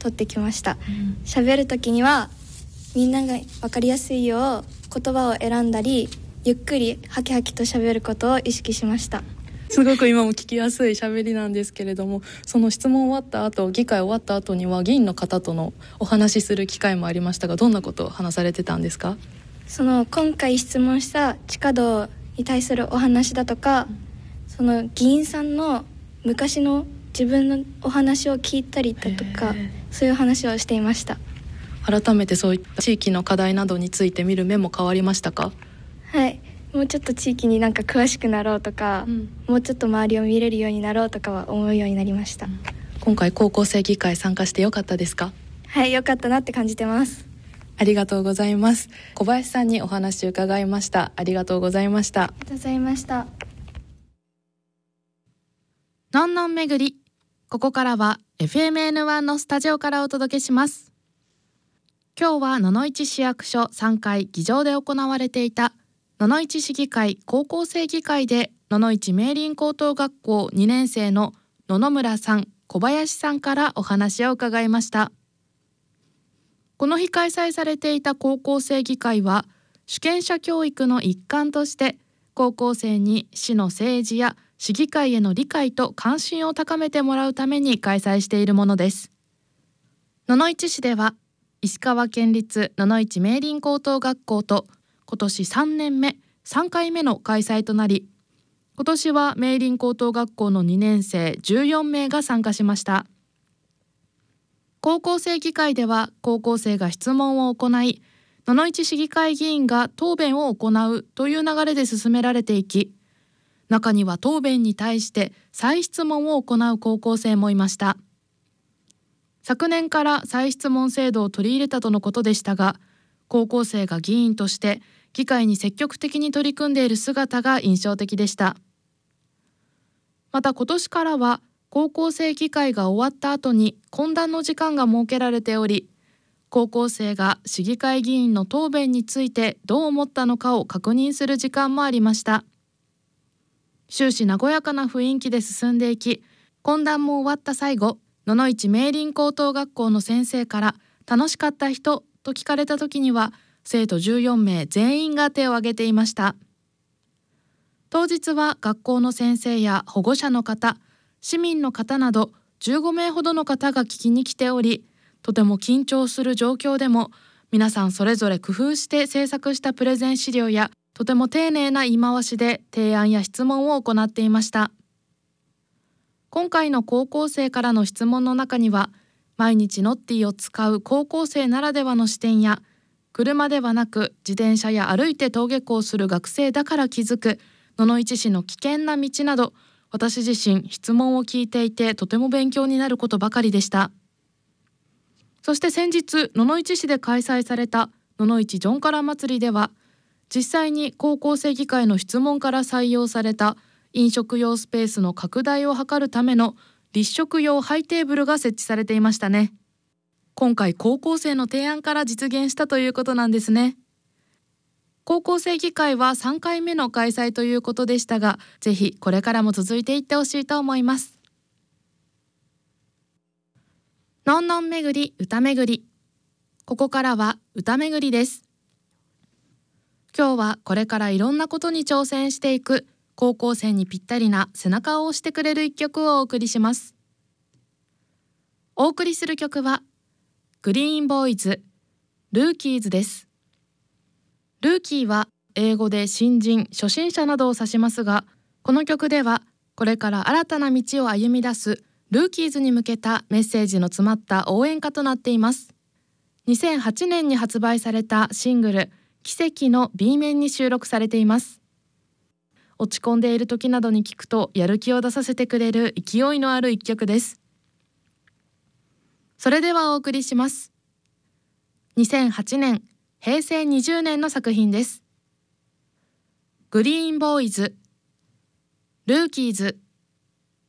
取ってきました。喋る時にはみんなが分かりやすいよう言葉を選んだり、ゆっくりハキハキと喋ることを意識しました。 すごく今も聞きやすい喋りなんですけれども、その質問終わった後、議会終わった後には議員の方とのお話しする機会もありましたが、どんなことを話されてたんですか？ その今回質問した地下道に対するお話だとか、その議員さんの昔の自分のお話を聞いたりだとか、そういう話をしていました。 改めてそういった地域の課題などについて見る目も変わりましたか？ はい、もうちょっと地域になんか詳しくなろうとか、もうちょっと周りを見れるようになろうとかは思うようになりました。 今回高校生議会参加してよかったですか？ はい、よかったなって感じてます。 ありがとうございます。小林さんにお話を伺いました。ありがとうございました。 ありがとうございました。 のんのん巡り、ここからは FMN1 のスタジオからお届けします。今日は野々市市役所3階議場で行われていた野々市市議会高校生議会で、野々市明林高等学校2年生の野々村さん、小林さんからお話を伺いました。この日開催されていた高校生議会は、主権者教育の一環として高校生に市の政治や市議会への理解と関心を高めてもらうために開催しているものです。野々市市では石川県立野々市明林高等学校と今年3年目3回目の開催となり、今年は明林高等学校の2年生14名が参加しました。高校生議会では高校生が質問を行い、野々市市議会議員が答弁を行うという流れで進められていき、中には答弁に対して再質問を行う高校生もいました。昨年から再質問制度を取り入れたとのことでしたが、高校生が議員として議会に積極的に取り組んでいる姿が印象的でした。また今年からは高校生議会が終わった後に懇談の時間が設けられており、高校生が市議会議員の答弁についてどう思ったのかを確認する時間もありました。終始和やかな雰囲気で進んでいき、懇談も終わった最後、野々市明林高等学校の先生から楽しかった人と聞かれた時には、生徒14名全員が手を挙げていました。当日は学校の先生や保護者の方、市民の方など15名ほどの方が聞きに来ており、とても緊張する状況でも皆さんそれぞれ工夫して制作したプレゼン資料や、とても丁寧な言い回しで提案や質問を行っていました。今回の高校生からの質問の中には、毎日ノッティを使う高校生ならではの視点や、車ではなく自転車や歩いて登下校する学生だから気づく野々市市の危険な道など、私自身質問を聞いていてとても勉強になることばかりでした。そして先日、野々市市で開催された野々市ジョンカラ祭りでは、実際に高校生議会の質問から採用された飲食用スペースの拡大を図るための立食用ハイテーブルが設置されていましたね。今回高校生の提案から実現したということなんですね。高校生議会は3回目の開催ということでしたが、ぜひこれからも続いていってほしいと思います。のんのん巡り歌巡り、ここからは歌巡りです。今日はこれからいろんなことに挑戦していく高校生にぴったりな背中を押してくれる一曲をお送りします。お送りする曲はグリーンボーイズルーキーズです。ルーキーは英語で新人、初心者などを指しますが、この曲ではこれから新たな道を歩み出すルーキーズに向けたメッセージの詰まった応援歌となっています。2008年に発売されたシングル奇跡の B 面に収録されています。落ち込んでいる時などに聴くとやる気を出させてくれる勢いのある一曲です。それではお送りします。2008年、平成20年の作品です。グリーンボーイズ、ルーキーズ。